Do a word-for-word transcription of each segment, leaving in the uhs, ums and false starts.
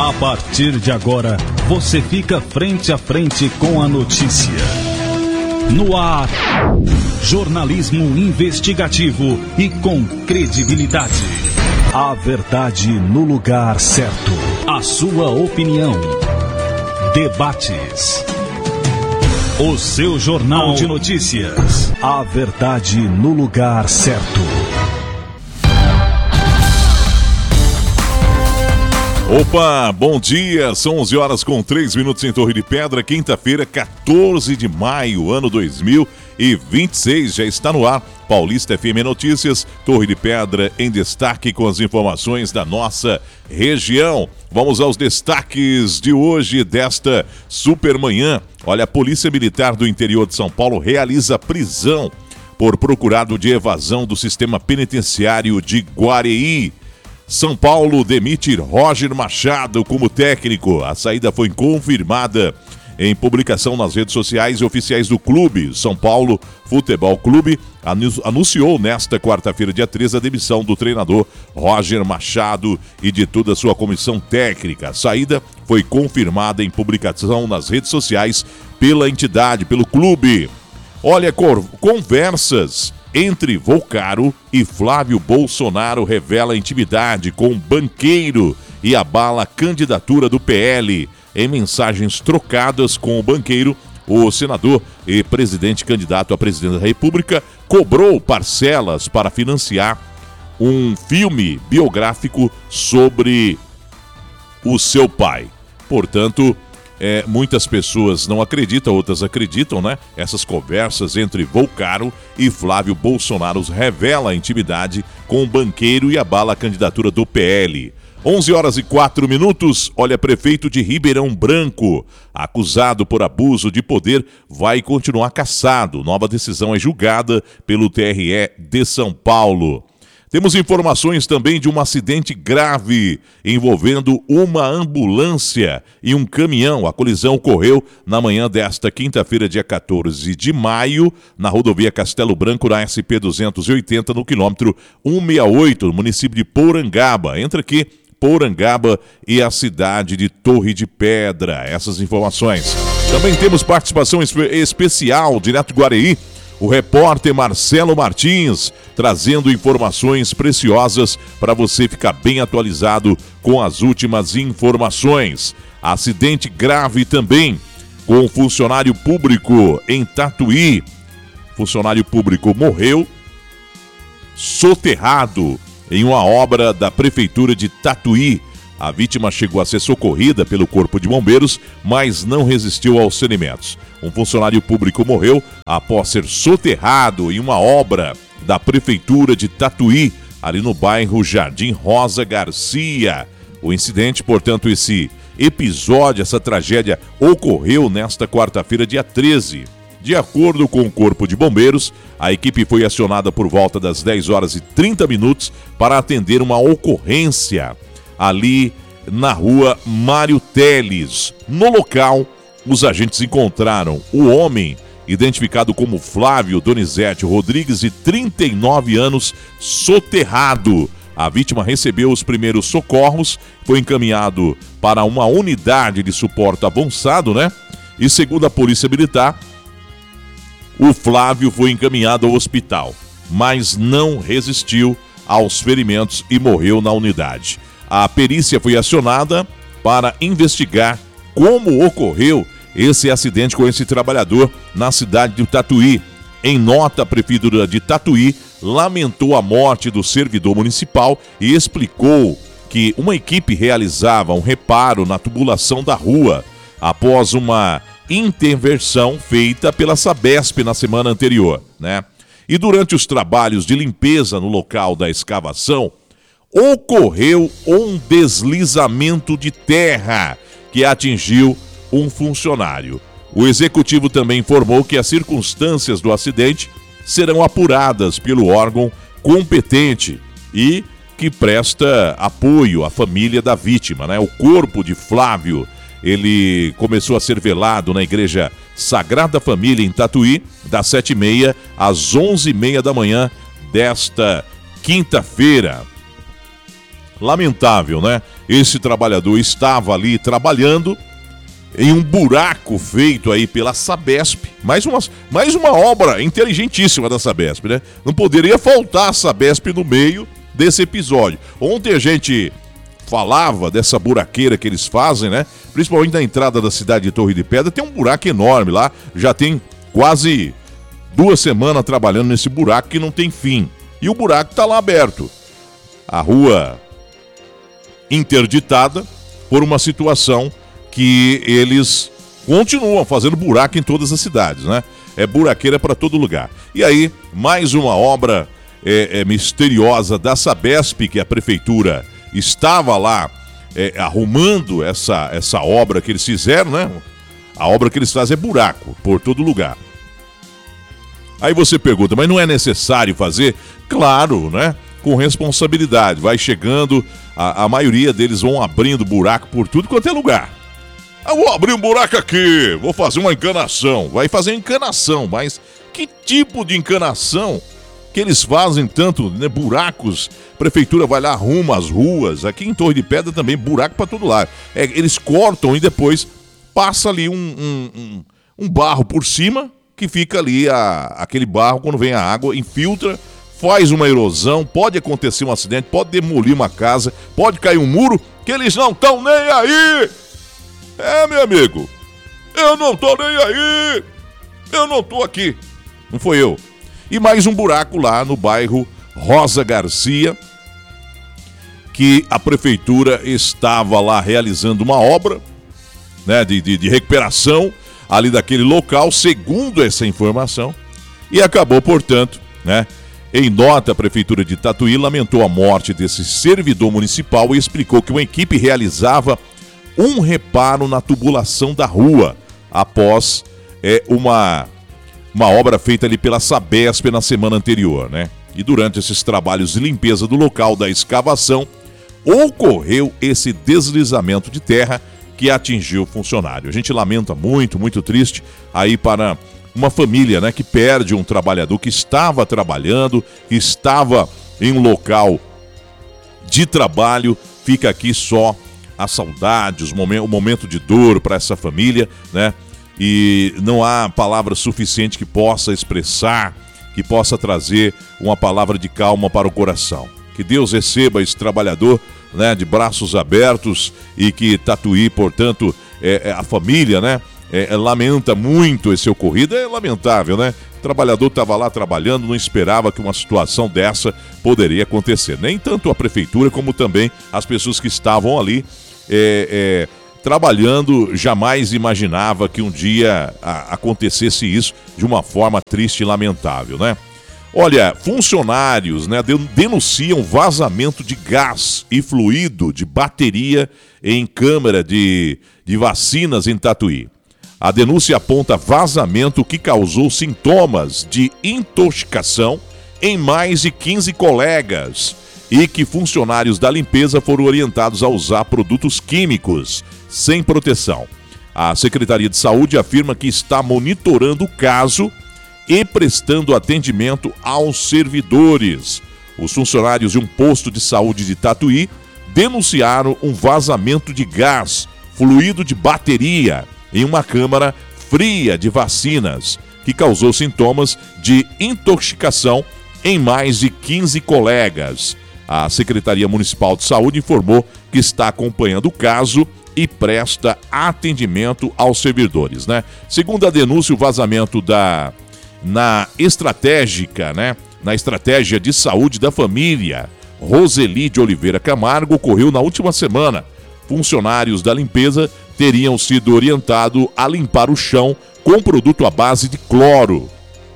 A partir de agora, você fica frente a frente com a notícia. No ar, jornalismo investigativo e com credibilidade. A verdade no lugar certo. A sua opinião. Debates. O seu jornal de notícias. A verdade no lugar certo. Opa, bom dia, são onze horas com três minutos em Torre de Pedra, quinta-feira, quatorze de maio, ano dois mil e vinte e seis, já está no ar, Paulista F M Notícias, Torre de Pedra em destaque com as informações da nossa região. Vamos aos destaques de hoje, desta supermanhã. Olha, a Polícia Militar do interior de São Paulo realiza prisão por procurado de evasão do sistema penitenciário de Guareí. São Paulo demite Roger Machado como técnico. A saída foi confirmada em publicação nas redes sociais e oficiais do clube. São Paulo Futebol Clube anunciou nesta quarta-feira, dia treze, a demissão do treinador Roger Machado e de toda a sua comissão técnica. A saída foi confirmada em publicação nas redes sociais pela entidade, pelo clube. Olha, conversas entre Volcaro e Flávio Bolsonaro revela intimidade com banqueiro e abala a candidatura do P L. Em mensagens trocadas com o banqueiro, o senador e presidente candidato a presidente da República cobrou parcelas para financiar um filme biográfico sobre o seu pai. Portanto, É, muitas pessoas não acreditam, outras acreditam, né? Essas conversas entre Volcaro e Flávio Bolsonaro revela a intimidade com o banqueiro e abala a candidatura do P L. onze horas e quatro minutos, olha, prefeito de Ribeirão Branco, acusado por abuso de poder, vai continuar cassado. Nova decisão é julgada pelo T R E de São Paulo. Temos informações também de um acidente grave envolvendo uma ambulância e um caminhão. A colisão ocorreu na manhã desta quinta-feira, dia quatorze de maio, na rodovia Castelo Branco, na S P duzentos e oitenta, no quilômetro cento e sessenta e oito, no município de Porangaba. Entre aqui, Porangaba e a cidade de Torre de Pedra. Essas informações. Também temos participação espe- especial, direto de Guareí. O repórter Marcelo Martins, trazendo informações preciosas para você ficar bem atualizado com as últimas informações. Acidente grave também com um funcionário público em Tatuí. Funcionário público morreu soterrado em uma obra da Prefeitura de Tatuí. A vítima chegou a ser socorrida pelo Corpo de Bombeiros, mas não resistiu aos ferimentos. Um funcionário público morreu após ser soterrado em uma obra da Prefeitura de Tatuí, ali no bairro Jardim Rosa Garcia. O incidente, portanto, esse episódio, essa tragédia, ocorreu nesta quarta-feira, dia treze. De acordo com o Corpo de Bombeiros, a equipe foi acionada por volta das dez horas e trinta minutos para atender uma ocorrência ali na rua Mário Teles. No local, os agentes encontraram o homem, identificado como Flávio Donizete Rodrigues, de trinta e nove anos, soterrado. A vítima recebeu os primeiros socorros, foi encaminhado para uma unidade de suporte avançado, né? E segundo a Polícia Militar, o Flávio foi encaminhado ao hospital, mas não resistiu aos ferimentos e morreu na unidade. A perícia foi acionada para investigar como ocorreu esse acidente com esse trabalhador na cidade de Tatuí. Em nota, a Prefeitura de Tatuí lamentou a morte do servidor municipal e explicou que uma equipe realizava um reparo na tubulação da rua após uma intervenção feita pela Sabesp na semana anterior, né? E durante os trabalhos de limpeza no local da escavação, ocorreu um deslizamento de terra que atingiu um funcionário. O executivo também informou que as circunstâncias do acidente serão apuradas pelo órgão competente e que presta apoio à família da vítima, né? O corpo de Flávio, ele começou a ser velado na Igreja Sagrada Família em Tatuí, das sete e meia às onze e meia da manhã desta quinta-feira. lamentável, né? Esse trabalhador estava ali trabalhando em um buraco feito aí pela Sabesp, mais uma, mais uma obra inteligentíssima da Sabesp, né? Não poderia faltar a Sabesp no meio desse episódio. Ontem a gente falava dessa buraqueira que eles fazem, né? Principalmente na entrada da cidade de Torre de Pedra, tem um buraco enorme lá, já tem quase duas semanas trabalhando nesse buraco que não tem fim. E o buraco está lá aberto. A rua interditada por uma situação que eles continuam fazendo buraco em todas as cidades, né? É buraqueira para todo lugar. E aí, mais uma obra é, é, misteriosa da Sabesp, que a prefeitura estava lá é, arrumando essa, essa obra que eles fizeram, né? A obra que eles fazem é buraco por todo lugar. Aí você pergunta, mas não é necessário fazer? Claro, né? Com responsabilidade. Vai chegando, a, a maioria deles vão abrindo buraco por tudo quanto é lugar. Eu vou abrir um buraco aqui, vou fazer uma encanação. Vai fazer encanação, mas que tipo de encanação que eles fazem tanto, né? Buracos, prefeitura vai lá, arruma as ruas. Aqui em Torre de Pedra também, buraco para todo lado. É, eles cortam e depois passa ali um, um, um, um barro por cima, que fica ali a, aquele barro, quando vem a água, infiltra, faz uma erosão, pode acontecer um acidente, pode demolir uma casa, pode cair um muro, que eles não estão nem aí! É, meu amigo, eu não tô nem aí, eu não tô aqui, não foi eu. E mais um buraco lá no bairro Rosa Garcia, que a prefeitura estava lá realizando uma obra, né, de, de, de recuperação ali daquele local, segundo essa informação, e acabou, portanto, né, em nota, a prefeitura de Tatuí lamentou a morte desse servidor municipal e explicou que uma equipe realizava um reparo na tubulação da rua após é, uma, uma obra feita ali pela Sabesp na semana anterior, né? E durante esses trabalhos de limpeza do local da escavação, ocorreu esse deslizamento de terra que atingiu o funcionário. A gente lamenta muito, muito triste aí para uma família, né, que perde um trabalhador que estava trabalhando, que estava em um local de trabalho. Fica aqui só a saudade, os momen- o momento de dor para essa família, né? E não há palavra suficiente que possa expressar, que possa trazer uma palavra de calma para o coração. Que Deus receba esse trabalhador, né, de braços abertos, e que Tatuí, portanto, é, é, a família, né, é, é, lamenta muito esse ocorrido. É lamentável, né? O trabalhador estava lá trabalhando, não esperava que uma situação dessa poderia acontecer. Nem tanto a prefeitura como também as pessoas que estavam ali é, é, trabalhando, jamais imaginava que um dia a, acontecesse isso de uma forma triste e lamentável, né? Olha, funcionários, né, denunciam vazamento de gás e fluido de bateria em câmara de, de vacinas em Tatuí. A denúncia aponta vazamento que causou sintomas de intoxicação em mais de quinze colegas e que funcionários da limpeza foram orientados a usar produtos químicos sem proteção. A Secretaria de Saúde afirma que está monitorando o caso e prestando atendimento aos servidores. Os funcionários de um posto de saúde de Tatuí denunciaram um vazamento de gás, fluido de bateria, em uma câmara fria de vacinas, que causou sintomas de intoxicação em mais de quinze colegas. A Secretaria Municipal de Saúde informou que está acompanhando o caso e presta atendimento aos servidores, né? Segundo a denúncia, o vazamento da na estratégica, né? Na estratégia de saúde da família Roseli de Oliveira Camargo ocorreu na última semana. Funcionários da limpeza teriam sido orientados a limpar o chão com produto à base de cloro,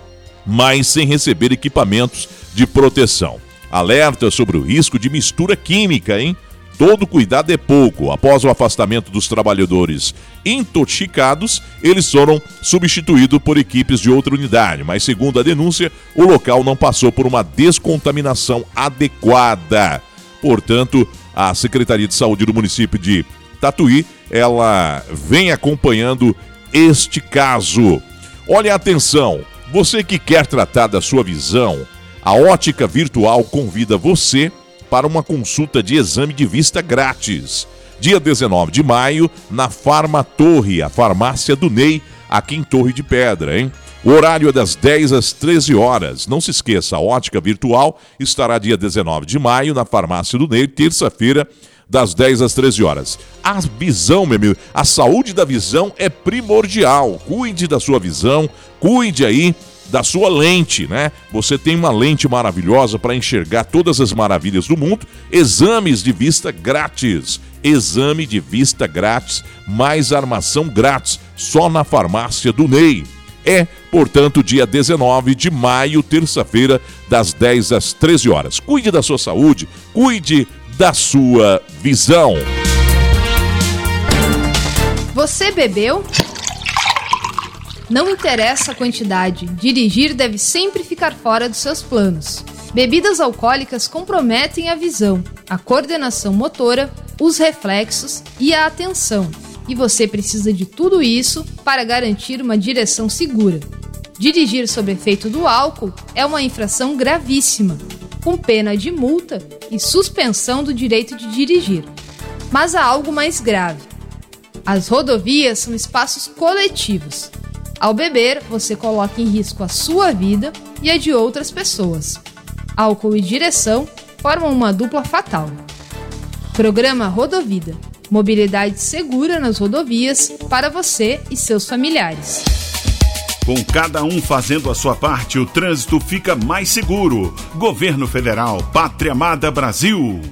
mas sem receber equipamentos de proteção. Alerta sobre o risco de mistura química, hein? Todo cuidado é pouco. Após o afastamento dos trabalhadores intoxicados, eles foram substituídos por equipes de outra unidade, mas segundo a denúncia, o local não passou por uma descontaminação adequada. Portanto, a Secretaria de Saúde do município de Tatuí, ela vem acompanhando este caso. Olha, atenção, você que quer tratar da sua visão, a Ótica Virtual convida você para uma consulta de exame de vista grátis. Dia dezenove de maio, na Farma Torre, a farmácia do Ney, aqui em Torre de Pedra, hein? O horário é das dez às treze horas. Não se esqueça, a ótica virtual estará dia dezenove de maio na farmácia do Ney, terça-feira, das dez às treze horas. A visão, meu amigo, a saúde da visão é primordial. Cuide da sua visão, cuide aí da sua lente, né? Você tem uma lente maravilhosa para enxergar todas as maravilhas do mundo. Exames de vista grátis. Exame de vista grátis, mais armação grátis, só na farmácia do Ney. É, portanto, dia dezenove de maio, terça-feira, das dez às treze horas. Cuide da sua saúde, cuide da sua visão. Você bebeu? Não interessa a quantidade, dirigir deve sempre ficar fora dos seus planos. Bebidas alcoólicas comprometem a visão, a coordenação motora, os reflexos e a atenção. E você precisa de tudo isso para garantir uma direção segura. Dirigir sob efeito do álcool é uma infração gravíssima, com pena de multa e suspensão do direito de dirigir. Mas há algo mais grave. As rodovias são espaços coletivos. Ao beber, você coloca em risco a sua vida e a de outras pessoas. Álcool e direção formam uma dupla fatal. Programa Rodovida. Mobilidade segura nas rodovias para você e seus familiares. Com cada um fazendo a sua parte, o trânsito fica mais seguro. Governo Federal, Pátria Amada Brasil.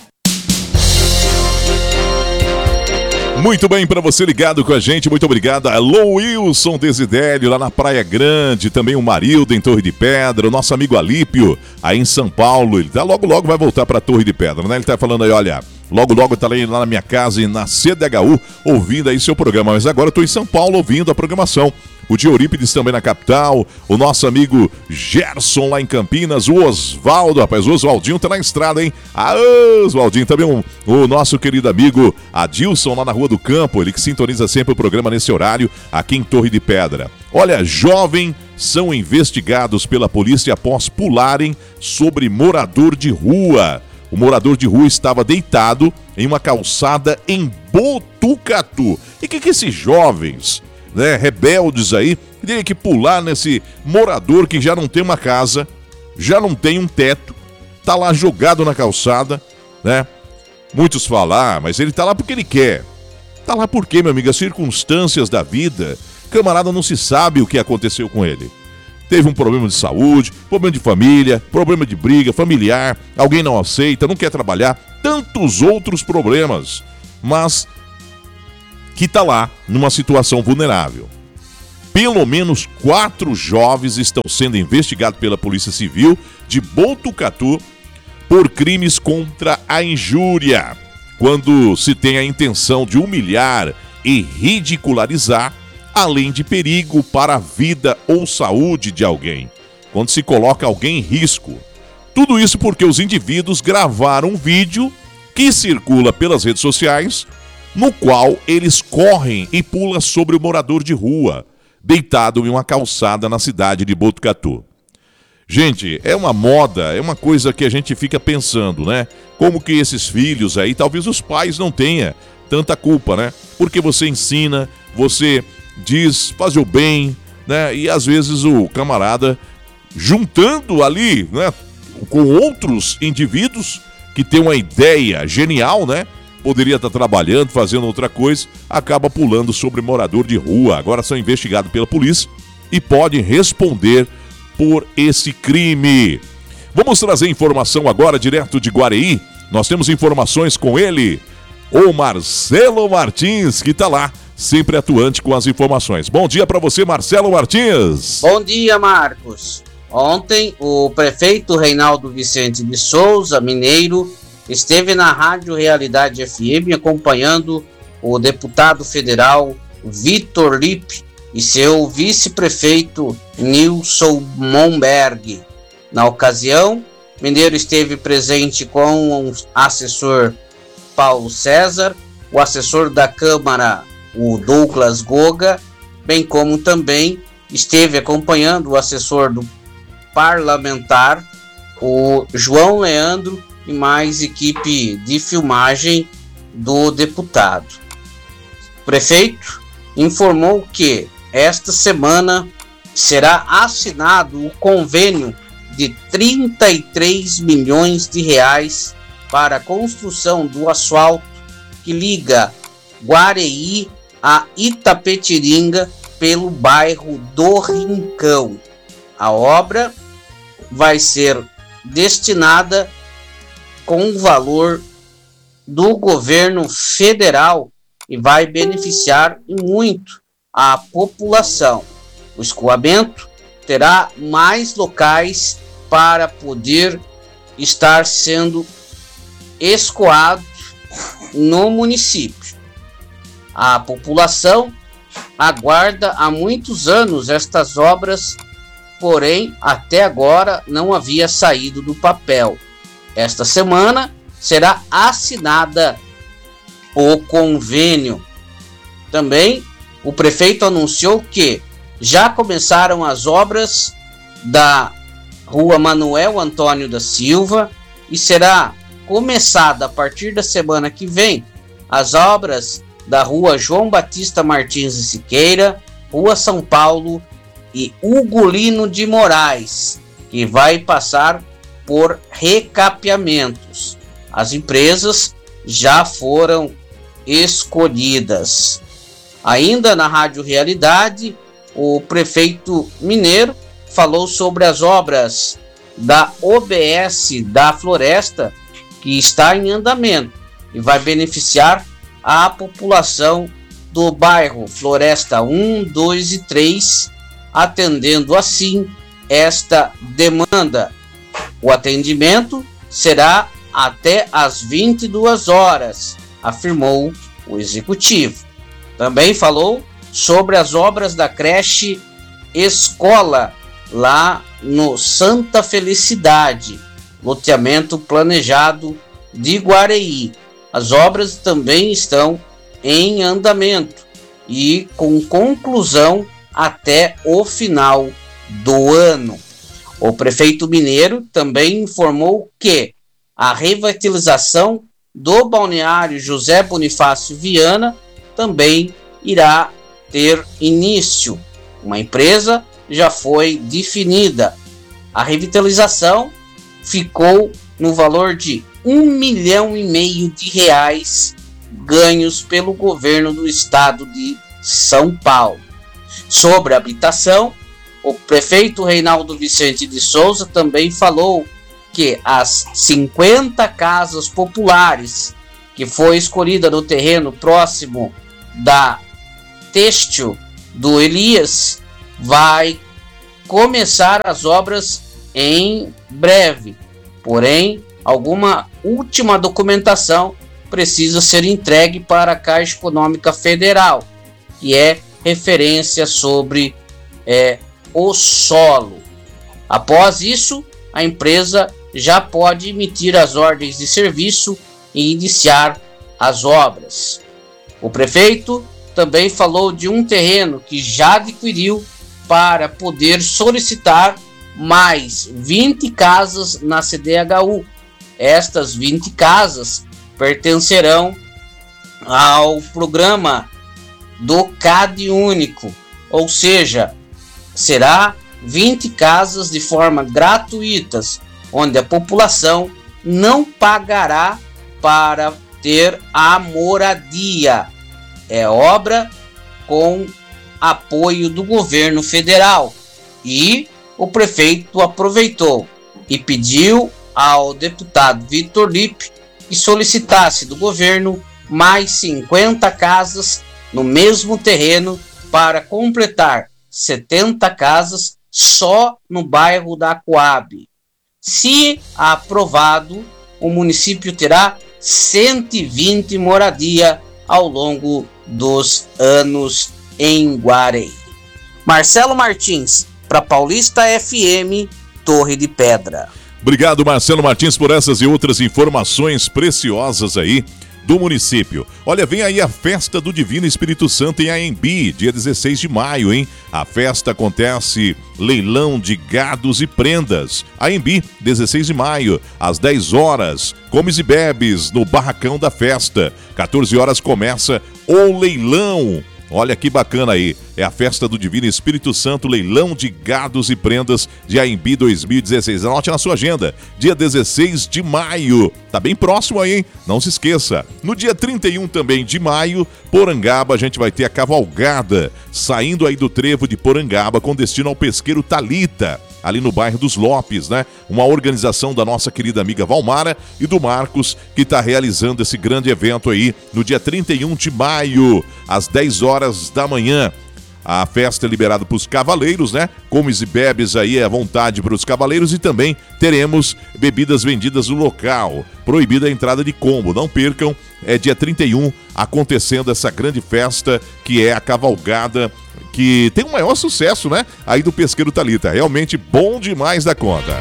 Muito bem, para você ligado com a gente, muito obrigado. Alô, Wilson Desidério, lá na Praia Grande, também o Marildo em Torre de Pedra, o nosso amigo Alípio, aí em São Paulo, ele tá logo, logo vai voltar para Torre de Pedra, né? Ele tá falando aí, olha, logo, logo tá lá na minha casa e na C D H U, ouvindo aí seu programa, mas agora eu tô em São Paulo ouvindo a programação. O de Eurípides também na capital, o nosso amigo Gerson lá em Campinas, o Osvaldo, rapaz, o Oswaldinho tá na estrada, hein? Ah, Oswaldinho, também o, o nosso querido amigo Adilson lá na Rua do Campo, ele que sintoniza sempre o programa nesse horário, aqui em Torre de Pedra. Olha, jovem são investigados pela polícia após pularem sobre morador de rua. O morador de rua estava deitado em uma calçada em Botucatu. E o que que esses jovens... né, rebeldes aí, tem que pular nesse morador que já não tem uma casa, já não tem um teto, tá lá jogado na calçada, né? Muitos falam, ah, mas ele tá lá porque ele quer. Tá lá porque, meu amigo, as circunstâncias da vida, camarada não se sabe o que aconteceu com ele. Teve um problema de saúde, problema de família, problema de briga familiar, alguém não aceita, não quer trabalhar, tantos outros problemas, mas... que está lá numa situação vulnerável. Pelo menos quatro jovens estão sendo investigados pela Polícia Civil de Botucatu por crimes contra a injúria, quando se tem a intenção de humilhar e ridicularizar, além de perigo para a vida ou saúde de alguém, quando se coloca alguém em risco. Tudo isso porque os indivíduos gravaram um vídeo que circula pelas redes sociais, no qual eles correm e pulam sobre o morador de rua, deitado em uma calçada na cidade de Botucatu. Gente, é uma moda, é uma coisa que a gente fica pensando, né? Como que esses filhos aí, talvez os pais não tenham tanta culpa, né? Porque você ensina, você diz fazer o bem, né? E às vezes o camarada, juntando ali, né, com outros indivíduos que tem uma ideia genial, né? Poderia estar trabalhando, fazendo outra coisa, acaba pulando sobre morador de rua. Agora são investigados pela polícia e podem responder por esse crime. Vamos trazer informação agora direto de Guareí. Nós temos informações com ele, o Marcelo Martins, que está lá, sempre atuante com as informações. Bom dia para você, Marcelo Martins. Bom dia, Marcos. Ontem, o prefeito Reinaldo Vicente de Souza, mineiro, esteve na Rádio Realidade F M acompanhando o deputado federal Vitor Lippe e seu vice-prefeito Nilson Momberg. Na ocasião, Mineiro esteve presente com o assessor Paulo César, o assessor da Câmara, o Douglas Goga, bem como também esteve acompanhando o assessor do parlamentar, o João Leandro, e mais equipe de filmagem do deputado. O prefeito informou que esta semana será assinado o convênio de trinta e três milhões de reais para a construção do asfalto que liga Guareí a Itapetiringa pelo bairro do Rincão. A obra vai ser destinada com o valor do governo federal e vai beneficiar muito a população. O escoamento terá mais locais para poder estar sendo escoado no município. A população aguarda há muitos anos estas obras, porém até agora não havia saído do papel. Esta semana será assinada o convênio. Também o prefeito anunciou que já começaram as obras da Rua Manuel Antônio da Silva e será começada a partir da semana que vem as obras da Rua João Batista Martins de Siqueira, Rua São Paulo e Ugolino de Moraes, que vai passar por recapeamentos. As empresas já foram escolhidas. Ainda na Rádio Realidade, o prefeito mineiro falou sobre as obras da O B S da Floresta, que está em andamento e vai beneficiar a população do bairro Floresta um, dois e três, atendendo assim esta demanda. O atendimento será até às vinte e duas horas, afirmou o executivo. Também falou sobre as obras da creche Escola, lá no Santa Felicidade, loteamento planejado de Guareí. As obras também estão em andamento e com conclusão até o final do ano. O prefeito mineiro também informou que a revitalização do balneário José Bonifácio Viana também irá ter início. Uma empresa já foi definida. A revitalização ficou no valor de um milhão e meio de reais ganhos pelo governo do estado de São Paulo. Sobre a habitação, o prefeito Reinaldo Vicente de Souza também falou que as cinquenta casas populares que foi escolhida no terreno próximo da Têxtil do Elias vai começar as obras em breve. Porém, alguma última documentação precisa ser entregue para a Caixa Econômica Federal, que é referência sobre é, o solo. Após isso, a empresa já pode emitir as ordens de serviço e iniciar as obras. O prefeito também falou de um terreno que já adquiriu para poder solicitar mais vinte casas na C D H U. Estas vinte casas pertencerão ao programa do C A D Único, ou seja, será vinte casas de forma gratuitas, onde a população não pagará para ter a moradia. É obra com apoio do governo federal. E o prefeito aproveitou e pediu ao deputado Vitor Lippe que solicitasse do governo mais cinquenta casas no mesmo terreno para completar setenta casas só no bairro da Coab. Se aprovado, o município terá cento e vinte moradia ao longo dos anos em Guareí. Marcelo Martins, para Paulista F M, Torre de Pedra. Obrigado, Marcelo Martins, por essas e outras informações preciosas aí do município. Olha, vem aí a Festa do Divino Espírito Santo em Anhembi, dia dezesseis de maio, hein? A festa acontece leilão de gados e prendas. Anhembi, dezesseis de maio, às dez horas. Comes e bebes no barracão da festa. quatorze horas começa o leilão. Olha que bacana aí, é a Festa do Divino Espírito Santo, leilão de gados e prendas de Anhembi dois mil e dezesseis. Anote na sua agenda, dia dezesseis de maio, tá bem próximo aí, hein? Não se esqueça. No dia trinta e um também de maio, Porangaba, a gente vai ter a cavalgada, saindo aí do trevo de Porangaba com destino ao pesqueiro Talita, ali no bairro dos Lopes, né? Uma organização da nossa querida amiga Valmara e do Marcos, que está realizando esse grande evento aí no dia trinta e um de maio, às dez horas da manhã. A festa é liberada para os cavaleiros, né? Comes e bebes aí à vontade para os cavaleiros e também teremos bebidas vendidas no local. Proibida a entrada de combo, não percam, é dia trinta e um acontecendo essa grande festa que é a cavalgada, que tem o maior sucesso, né? Aí do Pesqueiro Talita, realmente bom demais da conta.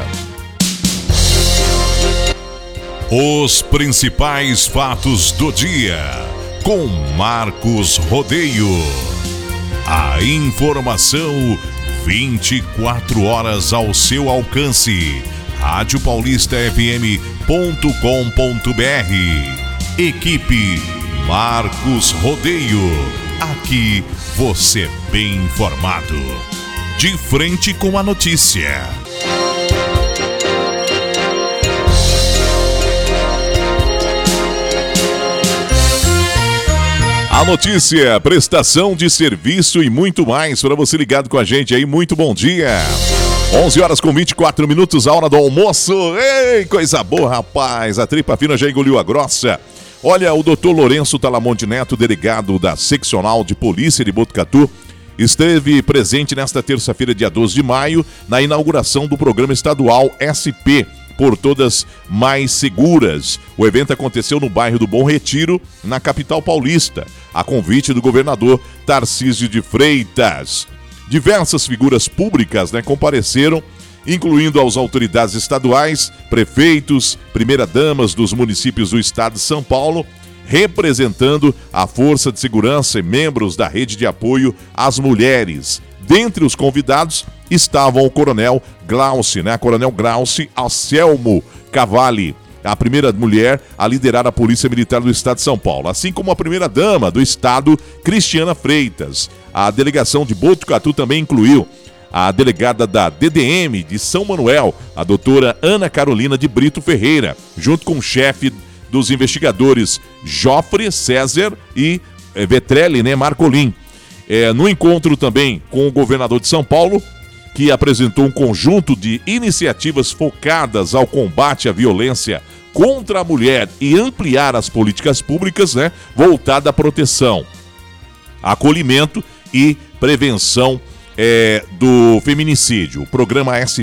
Os principais fatos do dia, com Marcos Rodeio. A informação vinte e quatro horas ao seu alcance. rádio paulista f m ponto com ponto b r. Equipe Marcos Rodeio. Aqui você bem informado. De frente com a notícia. A notícia, prestação de serviço e muito mais para você ligado com a gente aí. Muito bom dia. onze horas com vinte e quatro minutos, a hora do almoço. Ei, coisa boa, rapaz. A tripa fina já engoliu a grossa. Olha, o doutor Lourenço Talamonte Neto, delegado da Seccional de Polícia de Botucatu, esteve presente nesta terça-feira, dia doze de maio, na inauguração do programa estadual S P, por todas mais seguras. O evento aconteceu no bairro do Bom Retiro, na capital paulista, a convite do governador Tarcísio de Freitas. Diversas figuras públicas, né, compareceram, incluindo as autoridades estaduais, prefeitos, primeira-damas dos municípios do estado de São Paulo, representando a Força de Segurança e membros da rede de apoio às mulheres. Dentre os convidados estavam o coronel Glauci, né? Coronel Glauci Anselmo Cavalli, a primeira mulher a liderar a Polícia Militar do Estado de São Paulo, assim como a primeira-dama do Estado, Cristiana Freitas. A delegação de Botucatu também incluiu a delegada da D D M de São Manuel, a doutora Ana Carolina de Brito Ferreira, junto com o chefe dos investigadores Joffre César e eh, Vetrelli, né, Marcolin. É, no encontro também com o governador de São Paulo, que apresentou um conjunto de iniciativas focadas ao combate à violência contra a mulher e ampliar as políticas públicas, né, voltada à proteção, acolhimento e prevenção é, do feminicídio. O programa S